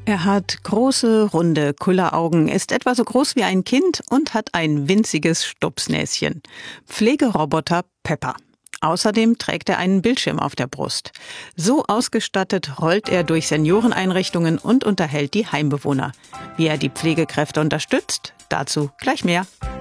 Er hat große, runde Kulleraugen, ist etwa so groß wie ein Kind und hat ein winziges Stupsnäschen. Pflegeroboter Pepper. Außerdem trägt er einen Bildschirm auf der Brust. So ausgestattet rollt er durch Senioreneinrichtungen und unterhält die Heimbewohner. Wie er die Pflegekräfte unterstützt, dazu gleich mehr.